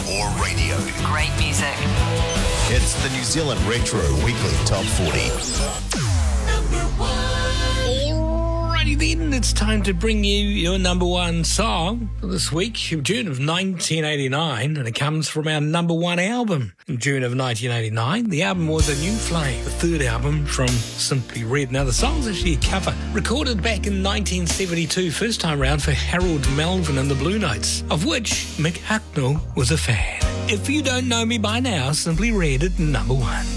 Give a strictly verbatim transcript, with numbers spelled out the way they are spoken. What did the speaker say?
or radio. Great music. It's the New Zealand Retro Weekly Top forty. Alrighty then, it's time to bring you your number one song for this week, June of nineteen eighty-nine, and it comes from our number one album in June of nineteen eighty-nine. The album was A New Flame, the third album from Simply Red. Now, the song's actually a cover, recorded back in nineteen seventy-two, first time round for Harold Melvin and the Blue Notes, of which Mick Hucknall was a fan. If you don't know me by now, Simply Red at number one.